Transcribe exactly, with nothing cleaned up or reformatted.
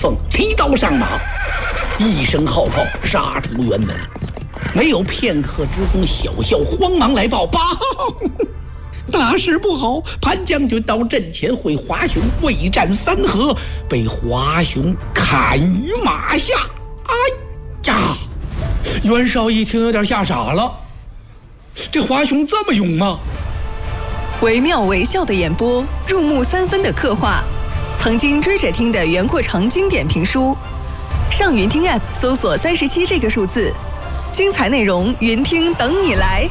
凤提刀上马，一声号炮杀出辕门。没有片刻之功，小校慌忙来报：报，大事不好！潘将军到阵前会华雄未战三合，被华雄砍于马下。哎呀！袁绍一听有点吓傻了，这华雄这么勇吗？ 惟妙惟肖的演播，入木三分的刻画，曾经追着听的袁阔成经典评书。上云听 App 搜索三十七这个数字，精彩内容云听等你来。